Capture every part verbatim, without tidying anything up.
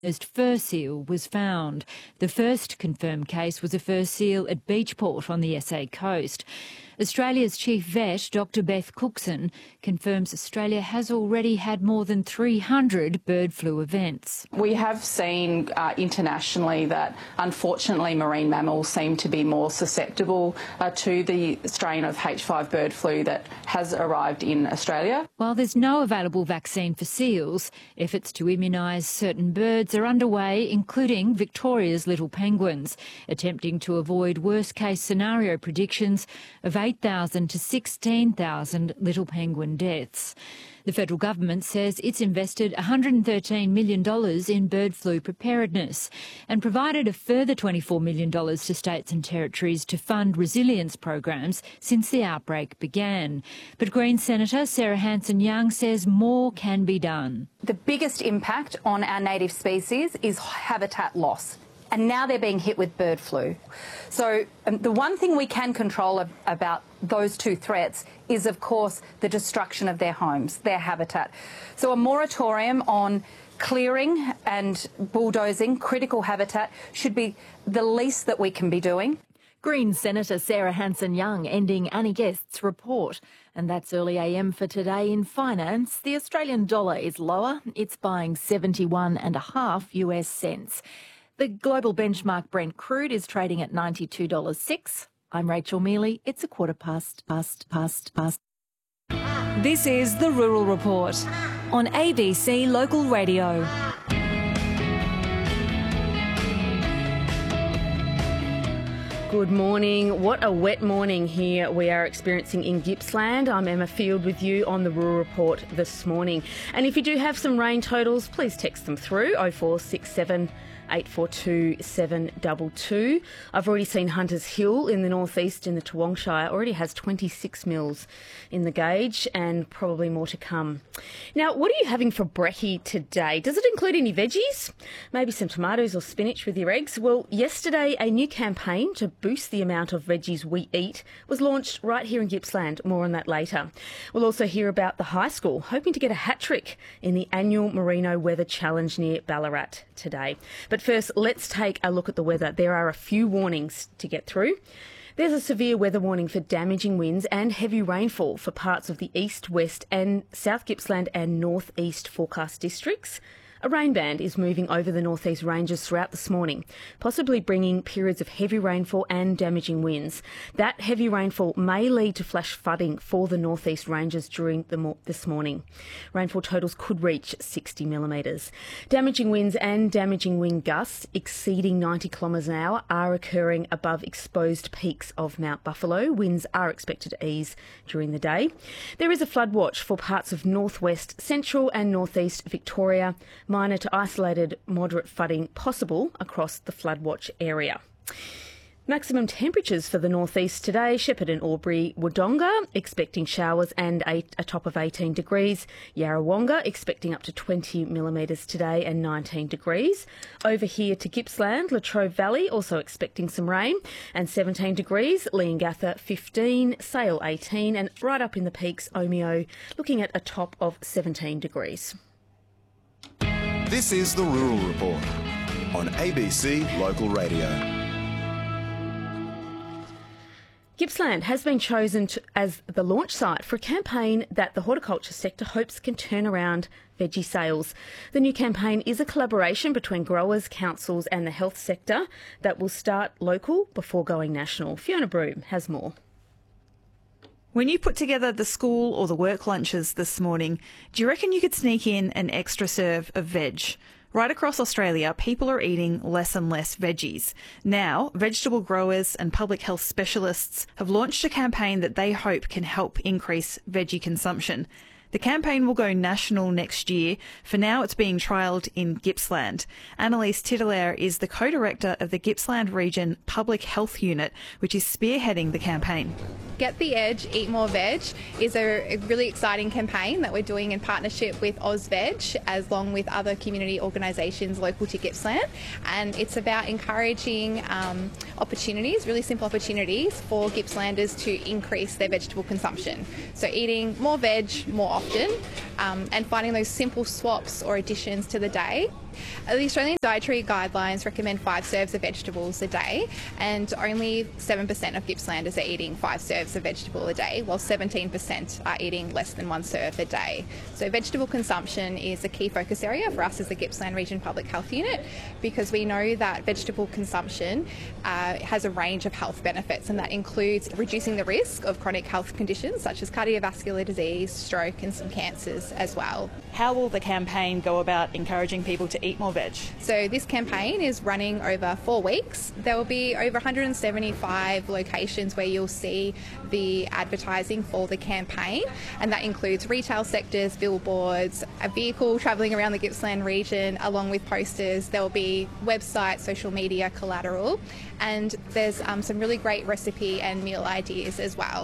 First fur seal was found. The first confirmed case was a fur seal at Beachport on the S A coast. Australia's chief vet, Doctor Beth Cookson, confirms Australia has already had more than three hundred bird flu events. We have seen uh, internationally that unfortunately marine mammals seem to be more susceptible uh, to the strain of H five bird flu that has arrived in Australia. While there's no available vaccine for seals, efforts to immunise certain birds are underway, including Victoria's little penguins, attempting to avoid worst-case scenario predictions of eight thousand to sixteen thousand little penguin deaths. The federal government says it's invested one hundred thirteen million dollars in bird flu preparedness and provided a further twenty-four million dollars to states and territories to fund resilience programs since the outbreak began. But Greens Senator Sarah Hanson-Young says more can be done. The biggest impact on our native species is habitat loss. And now they're being hit with bird flu. So um, the one thing we can control ab about those two threats is, of course, the destruction of their homes, their habitat. So a moratorium on clearing and bulldozing critical habitat should be the least that we can be doing. Greens Senator Sarah Hanson-Young ending Annie Guest's report. And that's early A M for today in finance. The Australian dollar is lower. It's buying seventy-one and a half US cents. The global benchmark Brent crude is trading at ninety-two dollars six. I'm Rachel Mealy. It's a quarter past, past, past, past. This is The Rural Report on A B C Local Radio. Good morning. What a wet morning here we are experiencing in Gippsland. I'm Emma Field with you on the Rural Report this morning. And if you do have some rain totals, please text them through oh four six seven eight four two seven two two. I've already seen Hunters Hill in the northeast in the Toowong Shire already has twenty-six mils in the gauge and probably more to come. Now, what are you having for brekkie today? Does it include any veggies? Maybe some tomatoes or spinach with your eggs? Well, yesterday a new campaign to boost the amount of veggies we eat was launched right here in Gippsland. More on that later. We'll also hear about the high school hoping to get a hat-trick in the annual Merino Weather Challenge near Ballarat today. But first, let's take a look at the weather. There are a few warnings to get through. There's a severe weather warning for damaging winds and heavy rainfall for parts of the east, west and South Gippsland and north east forecast districts. A rain band is moving over the northeast ranges throughout this morning, possibly bringing periods of heavy rainfall and damaging winds. That heavy rainfall may lead to flash flooding for the northeast ranges during the mo this morning. Rainfall totals could reach sixty millimetres. Damaging winds and damaging wind gusts exceeding ninety kilometres an hour are occurring above exposed peaks of Mount Buffalo. Winds are expected to ease during the day. There is a flood watch for parts of northwest, central and northeast Victoria. Minor to isolated moderate flooding possible across the flood watch area. Maximum temperatures for the northeast today, Shepherd and Albury, Wodonga expecting showers and a, a top of eighteen degrees. Yarrawonga expecting up to twenty millimetres today and nineteen degrees. Over here to Gippsland, Latrobe Valley also expecting some rain and seventeen degrees. Leongatha fifteen, Sale eighteen and right up in the peaks, Omeo looking at a top of seventeen degrees. This is the Rural Report on A B C Local Radio. Gippsland has been chosen to, as the launch site for a campaign that the horticulture sector hopes can turn around veggie sales. The new campaign is a collaboration between growers, councils and the health sector that will start local before going national. Fiona Broom has more. When you put together the school or the work lunches this morning, do you reckon you could sneak in an extra serve of veg? Right across Australia, people are eating less and less veggies. Now, vegetable growers and public health specialists have launched a campaign that they hope can help increase veggie consumption. The campaign will go national next year. For now, it's being trialled in Gippsland. Annalise Titelaere is the co-director of the Gippsland Region Public Health Unit, which is spearheading the campaign. Get the Edge, Eat More Veg is a really exciting campaign that we're doing in partnership with AusVeg, as long with other community organisations local to Gippsland. And it's about encouraging um, opportunities, really simple opportunities for Gippslanders to increase their vegetable consumption. So eating more veg more often um, and finding those simple swaps or additions to the day Uh, The Australian Dietary Guidelines recommend five serves of vegetables a day, and only seven percent of Gippslanders are eating five serves of vegetable a day, while seventeen percent are eating less than one serve a day. So vegetable consumption is a key focus area for us as the Gippsland Region Public Health Unit, because we know that vegetable consumption uh, has a range of health benefits, and that includes reducing the risk of chronic health conditions such as cardiovascular disease, stroke and some cancers as well. How will the campaign go about encouraging people to eat more veg? So this campaign is running over four weeks. There will be over one hundred seventy-five locations where you'll see the advertising for the campaign, and that includes retail sectors, billboards, a vehicle travelling around the Gippsland region along with posters. There will be website, social media collateral, and there's um, some really great recipe and meal ideas as well.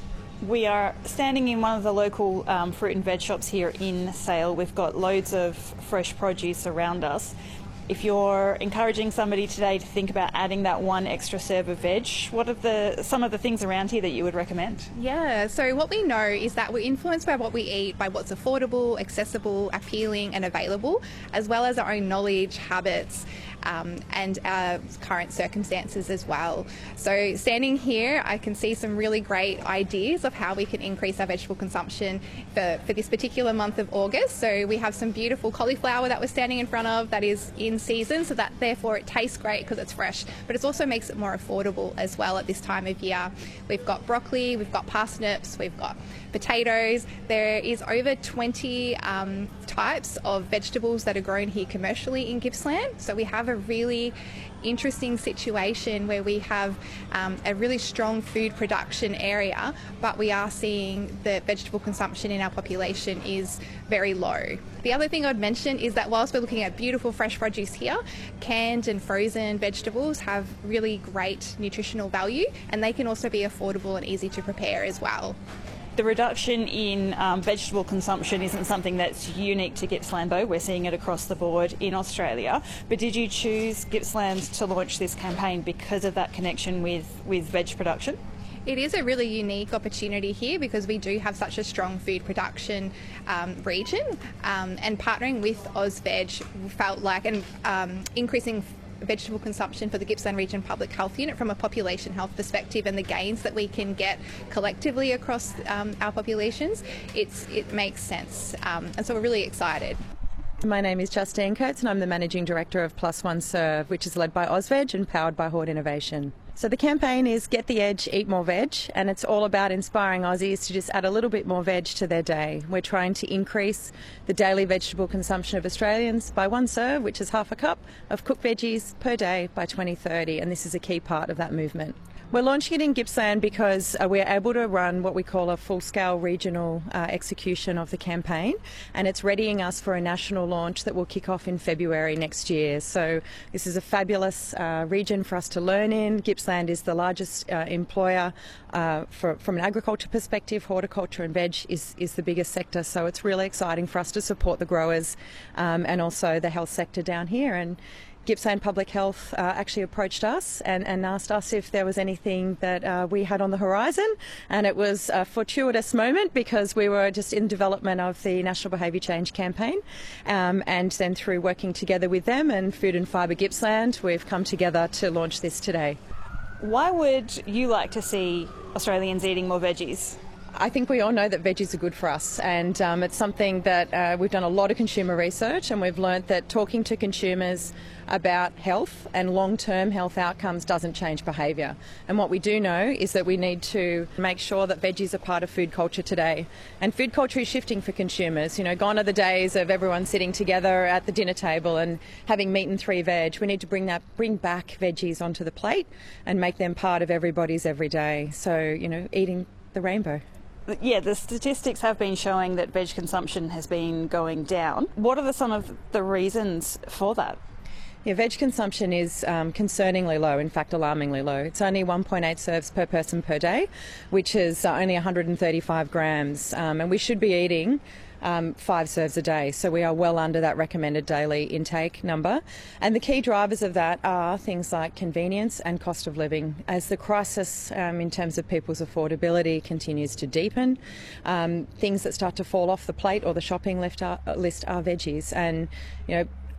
We are standing in one of the local um, fruit and veg shops here in Sale. We've got loads of fresh produce around us. If you're encouraging somebody today to think about adding that one extra serve of veg, what are the some of the things around here that you would recommend? Yeah, so what we know is that we're influenced by what we eat, by what's affordable, accessible, appealing and available, as well as our own knowledge, habits, Um, and our current circumstances as well. So standing here, I can see some really great ideas of how we can increase our vegetable consumption for, for this particular month of August. So we have some beautiful cauliflower that we're standing in front of that is in season, so that therefore it tastes great because it's fresh, but it also makes it more affordable as well at this time of year. We've got broccoli, we've got parsnips, we've got potatoes. There is over twenty um, types of vegetables that are grown here commercially in Gippsland. So we have a really interesting situation where we have um, a really strong food production area, but we are seeing the vegetable consumption in our population is very low. The other thing I'd mention is that whilst we're looking at beautiful fresh produce here, canned and frozen vegetables have really great nutritional value, and they can also be affordable and easy to prepare as well. The reduction in um, vegetable consumption isn't something that's unique to Gippsland, though. We're seeing it across the board in Australia. But did you choose Gippsland to launch this campaign because of that connection with, with veg production? It is a really unique opportunity here because we do have such a strong food production um, region, um, and partnering with AusVeg felt like and um, increasing vegetable consumption for the Gippsland Region Public Health Unit from a population health perspective and the gains that we can get collectively across um, our populations, it's, it makes sense. Um, and so we're really excited. My name is Justine Coates and I'm the Managing Director of Plus One Serve, which is led by AusVeg and powered by Hort Innovation. So the campaign is Get the Edge, Eat More Veg, and it's all about inspiring Aussies to just add a little bit more veg to their day. We're trying to increase the daily vegetable consumption of Australians by one serve, which is half a cup of cooked veggies per day by twenty thirty, and this is a key part of that movement. We're launching it in Gippsland because uh, we're able to run what we call a full-scale regional uh, execution of the campaign, and it's readying us for a national launch that will kick off in February next year. So this is a fabulous uh, region for us to learn in. Gippsland is the largest uh, employer uh, for, from an agriculture perspective. Horticulture and veg is, is the biggest sector, so it's really exciting for us to support the growers um, and also the health sector down here. And Gippsland Public Health uh, actually approached us and, and asked us if there was anything that uh, we had on the horizon, and it was a fortuitous moment because we were just in development of the National Behaviour Change campaign, um, and then through working together with them and Food and Fibre Gippsland, we've come together to launch this today. Why would you like to see Australians eating more veggies? I think we all know that veggies are good for us, and um, it's something that uh, we've done a lot of consumer research, and we've learnt that talking to consumers about health and long-term health outcomes doesn't change behaviour. And what we do know is that we need to make sure that veggies are part of food culture today. And food culture is shifting for consumers. You know, gone are the days of everyone sitting together at the dinner table and having meat and three veg. We need to bring that, bring back veggies onto the plate and make them part of everybody's everyday. So, you know, eating the rainbow. Yeah, the statistics have been showing that veg consumption has been going down. What are the, some of the reasons for that? Yeah, veg consumption is um, concerningly low, in fact alarmingly low. It's only one point eight serves per person per day, which is uh, only one hundred thirty-five grams, um, and we should be eating Um, five serves a day, so we are well under that recommended daily intake number. And the key drivers of that are things like convenience and cost of living. As the crisis um, in terms of people's affordability continues to deepen, um, things that start to fall off the plate or the shopping list are, list are veggies. And you know,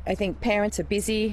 I think parents are busy.